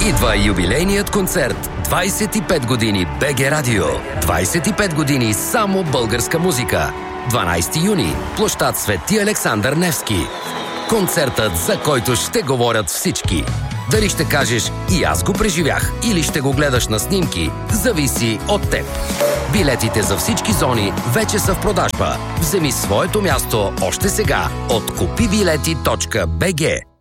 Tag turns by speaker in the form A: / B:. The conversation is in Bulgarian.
A: Идва юбилейният концерт 25 години БГ Радио. 25 години само българска музика. 12 юни. Площад Свети Александър Невски. Концертът, за който ще говорят всички. Дали ще кажеш "и аз го преживях" или ще го гледаш на снимки, зависи от теб. Билетите за всички зони вече са в продажба. Вземи своето място още сега от kupibileti.bg.